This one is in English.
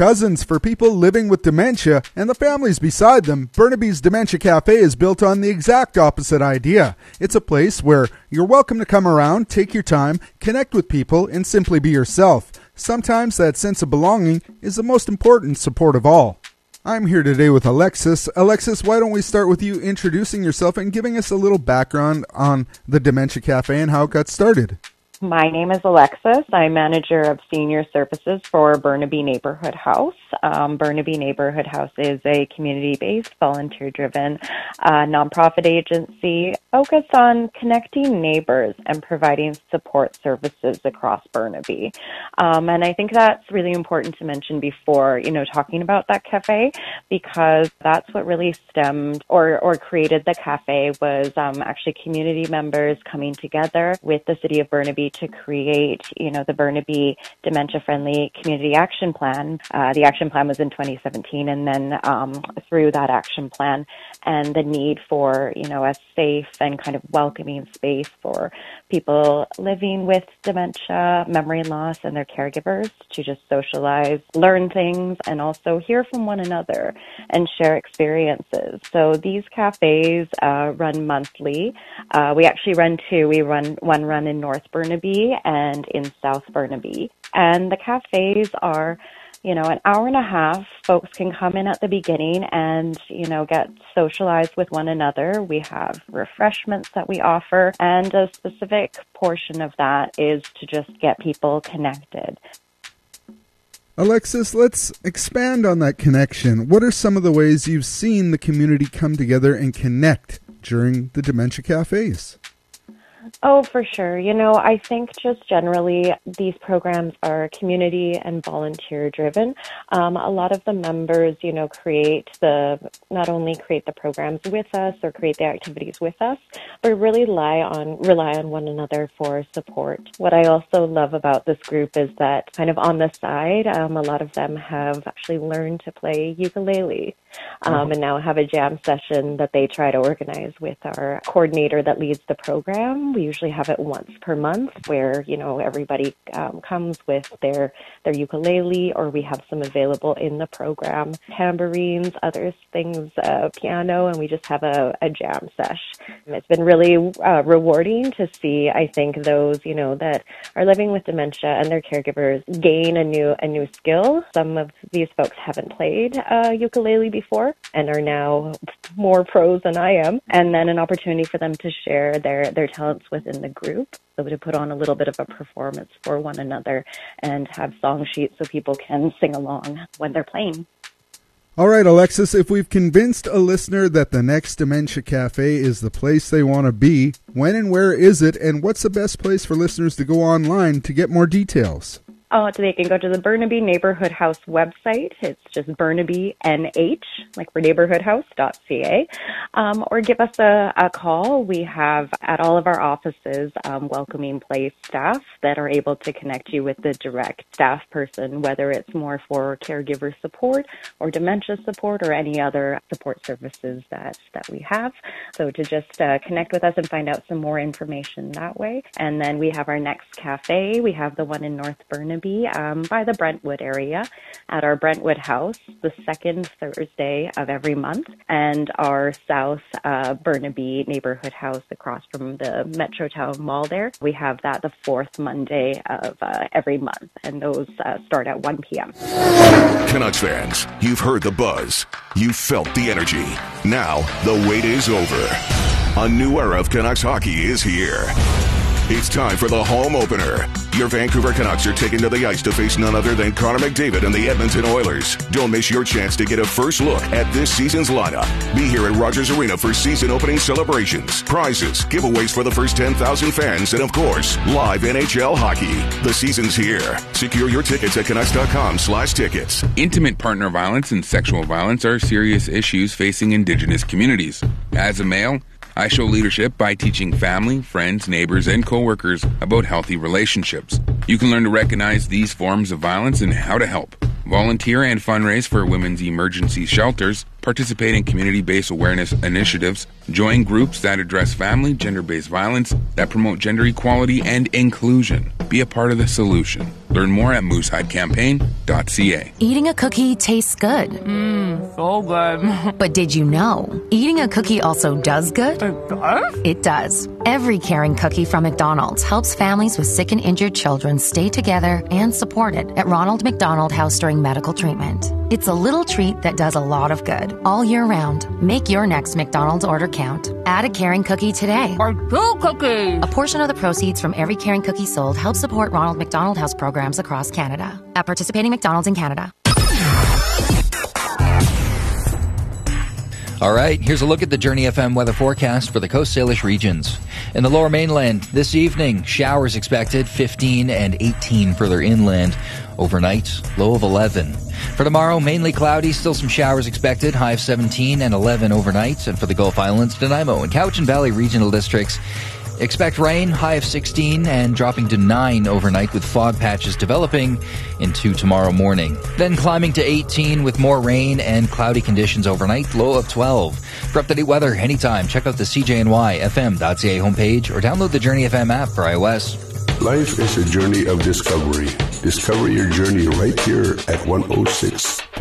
cousins for people living with dementia and the families beside them, Burnaby's Dementia Cafe is built on the exact opposite idea. It's a place where you're welcome to come around, take your time, connect with people, and simply be yourself. Sometimes that sense of belonging is the most important support of all. I'm here today with Alexis. Alexis, why don't we start with you introducing yourself and giving us a little background on the Dementia Cafe and how it got started? My name is Alexis. I'm manager of senior services for Burnaby Neighborhood House. Burnaby Neighborhood House is a community-based, volunteer-driven nonprofit agency focused on connecting neighbors and providing support services across Burnaby. And I think that's really important to mention before, talking about that cafe, because that's what really stemmed or created the cafe was actually community members coming together with the city of Burnaby to create, the Burnaby Dementia-Friendly Community Action Plan. The action plan was in 2017, and then through that action plan and the need for, a safe and kind of welcoming space for people living with dementia, memory loss, and their caregivers to just socialize, learn things, and also hear from one another and share experiences. So these cafes run monthly. We actually run two. We run one run in North Burnaby and in South Burnaby. And the cafes are, an hour and a half. Folks can come in at the beginning and, get socialized with one another. We have refreshments that we offer, and a specific portion of that is to just get people connected. Alexis, let's expand on that connection. What are some of the ways you've seen the community come together and connect during the Dementia Cafes? Oh, for sure. I think just generally these programs are community and volunteer driven. A lot of the members, not only create the programs with us or create the activities with us, but really rely on one another for support. What I also love about this group is that kind of on the side, a lot of them have actually learned to play ukulele. And now have a jam session that they try to organize with our coordinator that leads the program. We usually have it once per month where, everybody comes with their ukulele, or we have some available in the program, tambourines, other things, piano, and we just have a jam sesh. It's been really rewarding to see, I think, those, that are living with dementia and their caregivers gain a new skill. Some of these folks haven't played ukulele before and are now more pros than I am, and then an opportunity for them to share their talents within the group, so to put on a little bit of a performance for one another and have song sheets so people can sing along when they're playing. All right, Alexis, if we've convinced a listener that the next Dementia Cafe is the place they want to be, when and where is it, and what's the best place for listeners to go online to get more details? So they can go to the Burnaby Neighborhood House website. It's just Burnaby NH, like for neighborhoodhouse.ca, or give us a call. We have at all of our offices welcoming place staff that are able to connect you with the direct staff person, whether it's more for caregiver support or dementia support or any other support services that we have. So to just connect with us and find out some more information that way. And then we have our next cafe. We have the one in North Burnaby, by the Brentwood area at our Brentwood House, the second Thursday of every month, and our South Burnaby Neighborhood House across from the Metrotown Mall there. We have that the fourth Monday of every month, and those start at 1 p.m. Canucks fans, you've heard the buzz. You've felt the energy. Now, the wait is over. A new era of Canucks hockey is here. It's time for the home opener. Your Vancouver Canucks are taking to the ice to face none other than Connor McDavid and the Edmonton Oilers. Don't miss your chance to get a first look at this season's lineup. Be here at Rogers Arena for season opening celebrations, prizes, giveaways for the first 10,000 fans, and of course, live NHL hockey. The season's here. Secure your tickets at Canucks.com/tickets. Intimate partner violence and sexual violence are serious issues facing Indigenous communities. As a male, I show leadership by teaching family, friends, neighbors, and coworkers about healthy relationships. You can learn to recognize these forms of violence and how to help. Volunteer and fundraise for women's emergency shelters, participate in community-based awareness initiatives, join groups that address family, gender-based violence, that promote gender equality and inclusion. Be a part of the solution. Learn more at moosehidecampaign.ca. Eating a cookie tastes good. So good. But did you know, eating a cookie also does good? It does? It does. Every caring cookie from McDonald's helps families with sick and injured children stay together and supported at Ronald McDonald House during medical treatment. It's a little treat that does a lot of good all year round. Make your next McDonald's order count. Add a caring cookie today. Or 2 cookies. A portion of the proceeds from every caring cookie sold helps support Ronald McDonald House programs across Canada. At participating McDonald's in Canada. All right, here's a look at the Journey FM weather forecast for the Coast Salish regions. In the Lower Mainland, this evening, showers expected, 15 and 18 further inland. Overnight, low of 11. For tomorrow, mainly cloudy, still some showers expected, high of 17 and 11 overnight. And for the Gulf Islands, Nanaimo and Cowichan Valley regional districts, expect rain, high of 16 and dropping to 9 overnight with fog patches developing into tomorrow morning. Then climbing to 18 with more rain and cloudy conditions overnight, low of 12. For up-to-date weather anytime, check out the CJNYFM.ca homepage or download the Journey FM app for iOS. Life is a journey of discovery. Discover your journey right here at 106.